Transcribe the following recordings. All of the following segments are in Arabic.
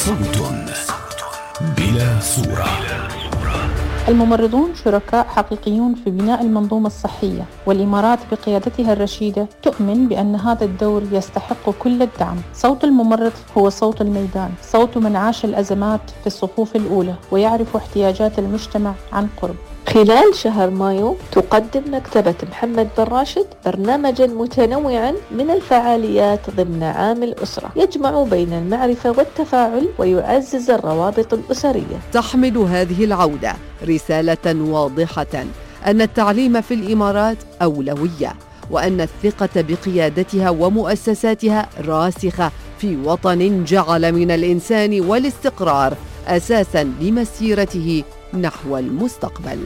صوت بلا صورة. الممرضون شركاء حقيقيون في بناء المنظومة الصحية، والإمارات بقيادتها الرشيدة تؤمن بأن هذا الدور يستحق كل الدعم. صوت الممرض هو صوت الميدان، صوت من عاش الأزمات في الصفوف الأولى ويعرف احتياجات المجتمع عن قرب. خلال شهر مايو تقدم مكتبة محمد بن راشد برنامجا متنوعا من الفعاليات ضمن عام الأسرة، يجمع بين المعرفة والتفاعل ويعزز الروابط الأسرية. تحمل هذه العودة رسالة واضحة أن التعليم في الإمارات أولوية، وأن الثقة بقيادتها ومؤسساتها راسخة في وطن جعل من الإنسان والاستقرار أساساً لمسيرته نحو المستقبل.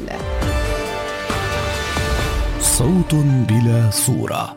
صوت بلا صورة.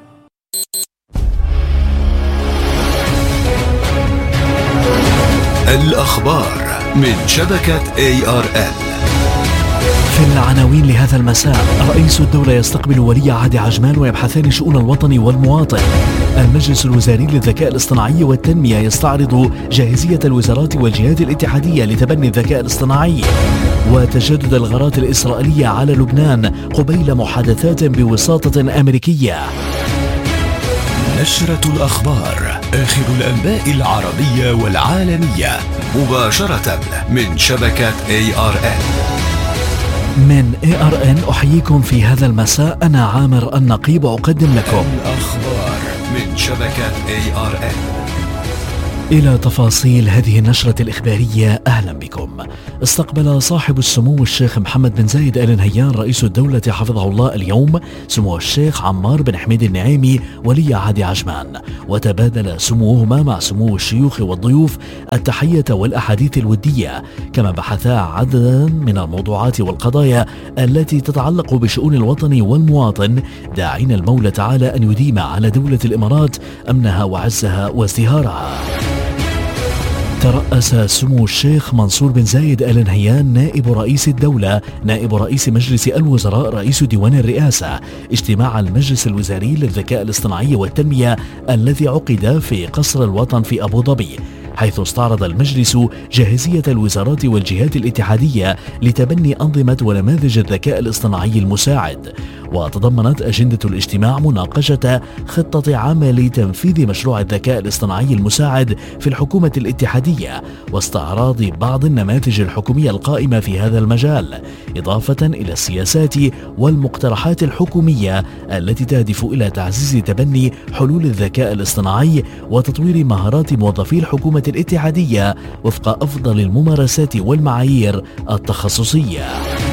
الأخبار من شبكة ARN. في العناوين لهذا المساء: رئيس الدولة يستقبل ولي عهد عجمان ويبحثان شؤون الوطن والمواطن. المجلس الوزاري للذكاء الاصطناعي والتنمية يستعرض جاهزية الوزارات والجهات الاتحادية لتبني الذكاء الاصطناعي. وتجدد الغارات الإسرائيلية على لبنان قبيل محادثات بوساطة أمريكية. نشرة الأخبار، آخر الأنباء العربية والعالمية مباشرة من شبكة ARN. من ARN أحييكم في هذا المساء، أنا عامر النقيب أقدم لكم الأخبار من شبكة ARN. إلى تفاصيل هذه النشرة الإخبارية، أهلا بكم. استقبل صاحب السمو الشيخ محمد بن زايد آل نهيان رئيس الدولة حفظه الله اليوم سمو الشيخ عمار بن حميد النعيمي ولي عهد عجمان، وتبادل سموهما مع سمو الشيوخ والضيوف التحية والأحاديث الودية، كما بحثا عددا من الموضوعات والقضايا التي تتعلق بشؤون الوطن والمواطن، داعين المولى تعالى أن يديم على دولة الإمارات أمنها وعزها وازدهارها. ترأس سمو الشيخ منصور بن زايد آل نهيان نائب رئيس الدولة نائب رئيس مجلس الوزراء رئيس ديوان الرئاسة اجتماع المجلس الوزاري للذكاء الاصطناعي والتنمية الذي عقد في قصر الوطن في أبو ظبي، حيث استعرض المجلس جاهزية الوزارات والجهات الاتحادية لتبني أنظمة ونماذج الذكاء الاصطناعي المساعد. وتضمنت أجندة الاجتماع مناقشة خطة عمل تنفيذ مشروع الذكاء الاصطناعي المساعد في الحكومة الاتحادية، واستعراض بعض النماذج الحكومية القائمة في هذا المجال، إضافة إلى السياسات والمقترحات الحكومية التي تهدف إلى تعزيز تبني حلول الذكاء الاصطناعي وتطوير مهارات موظفي الحكومة الاتحادية وفق أفضل الممارسات والمعايير التخصصية.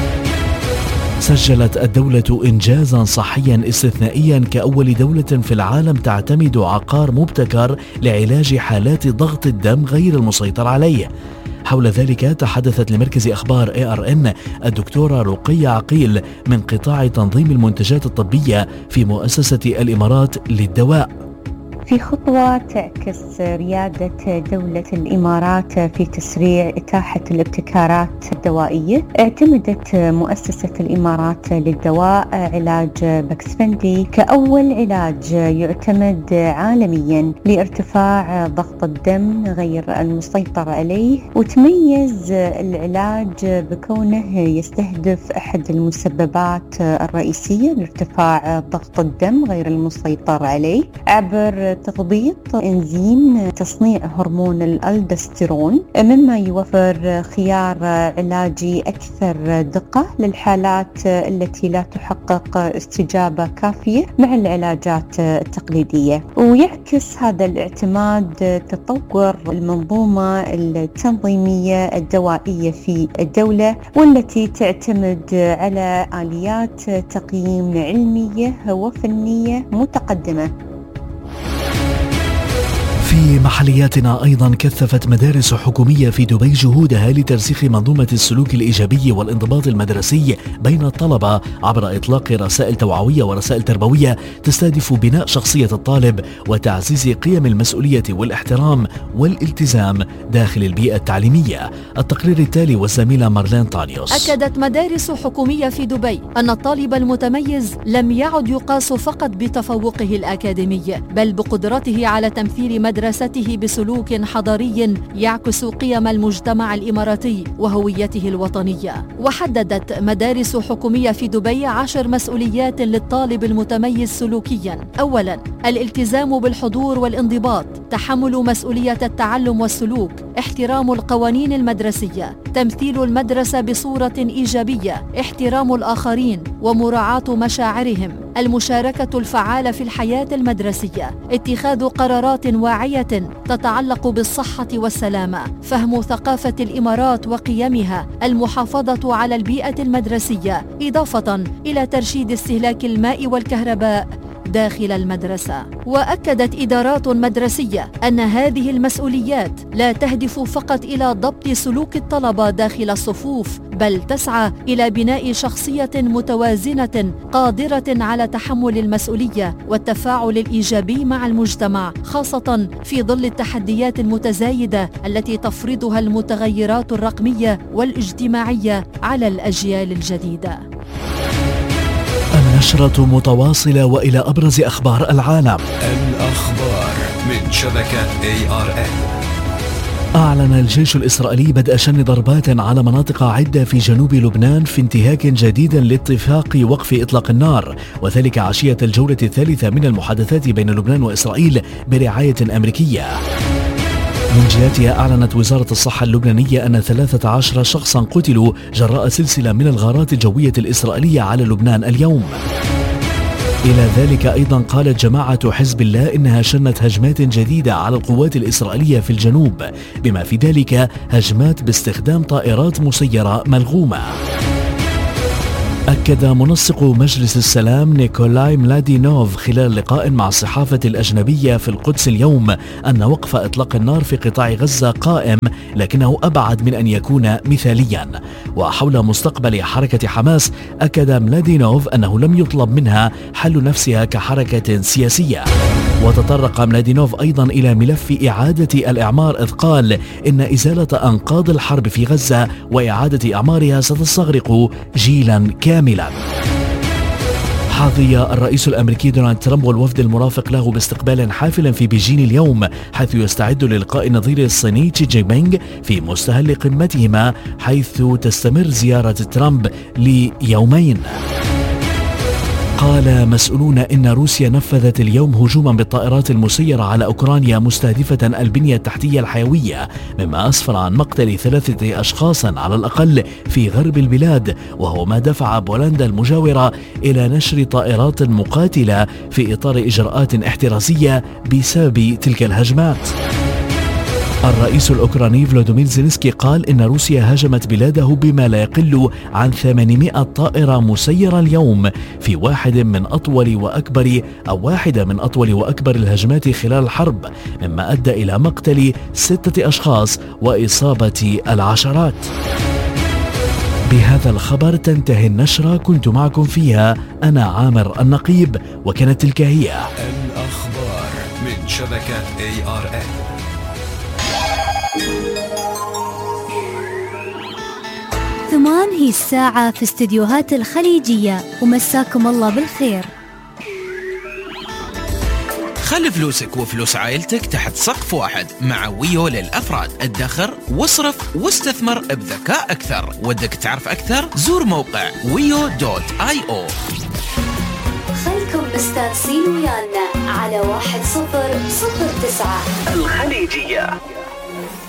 سجلت الدولة إنجازا صحيا استثنائيا كأول دولة في العالم تعتمد عقار مبتكر لعلاج حالات ضغط الدم غير المسيطر عليه. حول ذلك تحدثت لمركز أخبار ARN الدكتورة رقية عقيل من قطاع تنظيم المنتجات الطبية في مؤسسة الإمارات للدواء. في خطوة تعكس ريادة دولة الإمارات في تسريع إتاحة الابتكارات الدوائية، اعتمدت مؤسسة الإمارات للدواء علاج باكسفندي كأول علاج يعتمد عالميا لارتفاع ضغط الدم غير المسيطر عليه، وتميز العلاج بكونه يستهدف أحد المسببات الرئيسية لارتفاع ضغط الدم غير المسيطر عليه عبر تضبيط إنزيم تصنيع هرمون الألدوستيرون، مما يوفر خيار علاجي أكثر دقة للحالات التي لا تحقق استجابة كافية مع العلاجات التقليدية. ويعكس هذا الاعتماد تطور المنظومة التنظيمية الدوائية في الدولة، والتي تعتمد على آليات تقييم علمية وفنية متقدمة. في محلياتنا أيضا كثفت مدارس حكومية في دبي جهودها لترسيخ منظومة السلوك الإيجابي والانضباط المدرسي بين الطلبة عبر إطلاق رسائل توعوية ورسائل تربوية تستهدف بناء شخصية الطالب وتعزيز قيم المسؤولية والاحترام والالتزام داخل البيئة التعليمية. التقرير التالي والزميلة مارلين طانيوس. أكدت مدارس حكومية في دبي أن الطالب المتميز لم يعد يقاس فقط بتفوقه الأكاديمي، بل بقدرته على تمثيل مدرسة ممارسته بسلوك حضاري يعكس قيم المجتمع الإماراتي وهويته الوطنية. وحددت مدارس حكومية في دبي 10 مسؤوليات للطالب المتميز سلوكياً. أولاً، الالتزام بالحضور والانضباط، تحمل مسؤولية التعلم والسلوك، احترام القوانين المدرسية، تمثيل المدرسة بصورة إيجابية، احترام الآخرين ومراعاة مشاعرهم، المشاركة الفعالة في الحياة المدرسية، اتخاذ قرارات واعية تتعلق بالصحة والسلامة، فهم ثقافة الإمارات وقيمها، المحافظة على البيئة المدرسية، إضافة إلى ترشيد استهلاك الماء والكهرباء داخل المدرسة. وأكدت إدارات مدرسية أن هذه المسؤوليات لا تهدف فقط إلى ضبط سلوك الطلبة داخل الصفوف، بل تسعى إلى بناء شخصية متوازنة قادرة على تحمل المسؤولية والتفاعل الإيجابي مع المجتمع، خاصة في ظل التحديات المتزايدة التي تفرضها المتغيرات الرقمية والاجتماعية على الأجيال الجديدة. النشرة متواصلة وإلى أبرز أخبار العالم. الأخبار من شبكة ARN. أعلن الجيش الإسرائيلي بدء شن ضربات على مناطق عدة في جنوب لبنان في انتهاك جديد لاتفاق وقف إطلاق النار، وذلك عشية الجولة الثالثة من المحادثات بين لبنان وإسرائيل برعاية أمريكية. من جهتها أعلنت وزارة الصحة اللبنانية أن 13 شخصا قتلوا جراء سلسلة من الغارات الجوية الإسرائيلية على لبنان اليوم. إلى ذلك أيضا قالت جماعة حزب الله إنها شنت هجمات جديدة على القوات الإسرائيلية في الجنوب، بما في ذلك هجمات باستخدام طائرات مسيرة ملغومة. أكد منسق مجلس السلام نيكولاي ملادينوف خلال لقاء مع الصحافة الأجنبية في القدس اليوم أن وقف إطلاق النار في قطاع غزة قائم، لكنه أبعد من أن يكون مثاليا. وحول مستقبل حركة حماس أكد ملادينوف أنه لم يطلب منها حل نفسها كحركة سياسية. وتطرق ملادينوف أيضا إلى ملف إعادة الإعمار، إذ قال إن إزالة أنقاض الحرب في غزة وإعادة إعمارها ستستغرق جيلا كاملا. حظي الرئيس الأمريكي دونالد ترامب والوفد المرافق له باستقبال حافل في بيجين اليوم، حيث يستعد للقاء نظيره الصيني شي جين بينغ في مستهل قمتهما، حيث تستمر زيارة ترامب ليومين. قال مسؤولون إن روسيا نفذت اليوم هجوما بالطائرات المسيرة على أوكرانيا مستهدفة البنية التحتية الحيوية، مما أسفر عن مقتل 3 أشخاص على الأقل في غرب البلاد، وهو ما دفع بولندا المجاورة إلى نشر طائرات مقاتلة في إطار إجراءات احترازية بسبب تلك الهجمات. الرئيس الأوكراني فلوديمير زيلينسكي قال إن روسيا هاجمت بلاده بما لا يقل عن 800 طائرة مسيرة اليوم في واحدة من أطول وأكبر الهجمات خلال الحرب، مما أدى إلى مقتل 6 أشخاص وإصابة العشرات. بهذا الخبر تنتهي النشرة، كنت معكم فيها أنا عامر النقيب، وكانت تلك هي الأخبار من شبكة ARN. 8 هي الساعة في استديوهات الخليجية، ومساكم الله بالخير. خلي فلوسك وفلوس عائلتك تحت سقف واحد مع ويو للأفراد. ادخر واصرف واستثمر بذكاء أكثر. ودك تعرف أكثر؟ زور موقع wiyo.io. خلكم مستانسين ويانا على 1009 الخليجية.